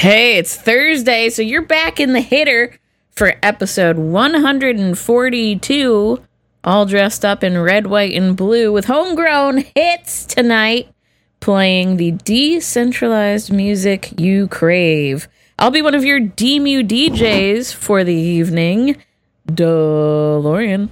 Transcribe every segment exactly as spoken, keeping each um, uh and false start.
Hey, it's Thursday, so you're back in the hitter for episode one forty-two, all dressed up in red, white, and blue with homegrown hits tonight, playing the decentralized music you crave. I'll be one of your D M U D Js for the evening, DeLorean.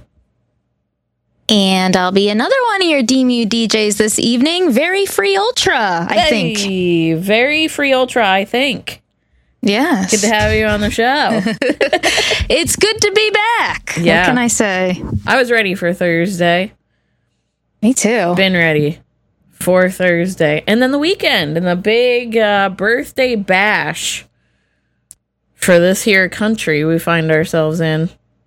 And I'll be another one of your D M U D Js this evening, Very Free Ultra, I hey, think. Very Free Ultra, I think. Yes. Good to have you on the show. It's good to be back. Yeah. What can I say? I was ready for Thursday. Me too. Been ready for Thursday. And then the weekend and the big uh, birthday bash for this here country we find ourselves in.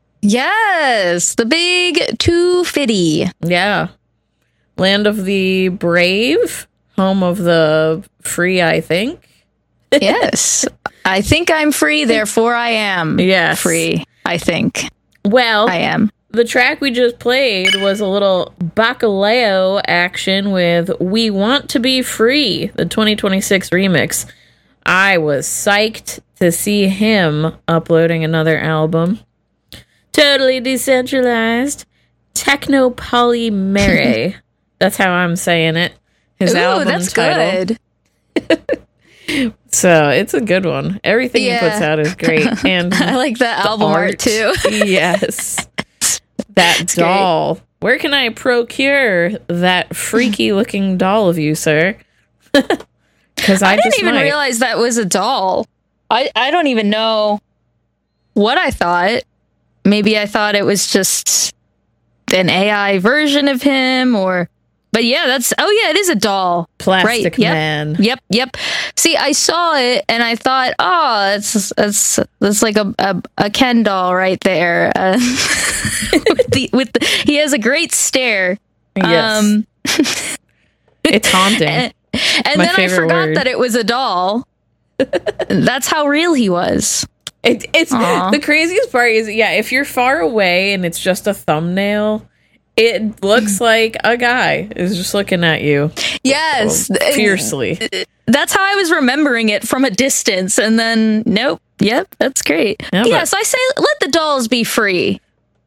Yes. The big two fifty. Yeah. Land of the brave. Home of the free, I think. Yes. I think I'm free, therefore I am Yes. free, I think. Well, I am. The track we just played was a little Bacalao action with We Want to Be Free, the twenty twenty-six remix. I was psyched to see him uploading another album. Totally decentralized. Techno Polymere. That's how I'm saying it. His Ooh, album that's title. good. So it's a good one. Everything Yeah. he puts out is great. And I like that album art, too. Yes. That It's doll. Great. Where can I procure that freaky looking doll of you, sir? Because I, I didn't just even might. realize that was a doll. I, I don't even know what I thought. Maybe I thought it was just an A I version of him, or... But yeah, that's... Oh yeah, it is a doll. Plastic right. Yep. Man. Yep, yep. See, I saw it, and I thought, oh, it's it's that's like a, a, a Ken doll right there. Uh, with the, with the, he has a great stare. Yes. Um, it's haunting. And, and My then I forgot word. that it was a doll. That's how real he was. It, it's Aww. The craziest part is, yeah, if you're far away and it's just a thumbnail, it looks like a guy is just looking at you. Yes. Well, fiercely. That's how I was remembering it from a distance. And then, nope. Yep. That's great. Yeah, yes. I say let the dolls be free.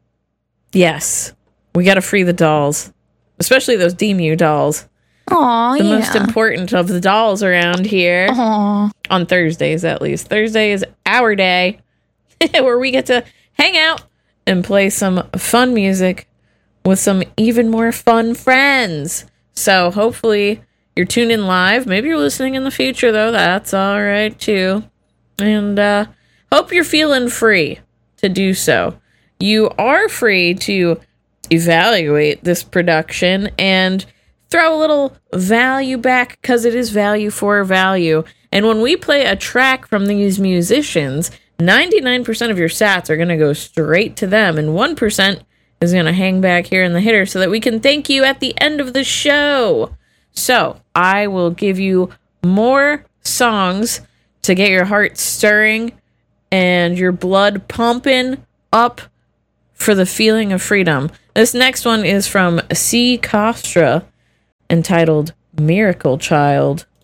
Yes. We got to free the dolls, especially those D M U dolls. Aw, the yeah. most important of the dolls around here. Aww. On Thursdays, at least. Thursday is our day where we get to hang out and play some fun music with some even more fun friends. So hopefully you're tuned in live. Maybe you're listening in the future, though. That's all right, too. And uh, hope you're feeling free to do so. You are free to evaluate this production and throw a little value back, because it is value for value. And when we play a track from these musicians, ninety-nine percent of your sats are going to go straight to them, and one percent is going to hang back here in the hitter so that we can thank you at the end of the show. So I will give you more songs to get your heart stirring and your blood pumping up for the feeling of freedom. This next one is from C. Costra, entitled Miracle Child.